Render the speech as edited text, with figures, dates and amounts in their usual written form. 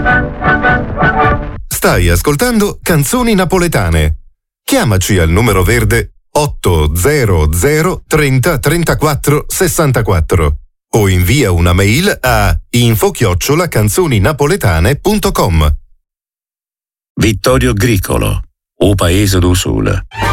Stai ascoltando Canzoni Napoletane. Chiamaci al numero verde 800 30 34 64 o invia una mail a info@canzoninapoletane.com. Vittorio Gricolo, O Paese do Sul.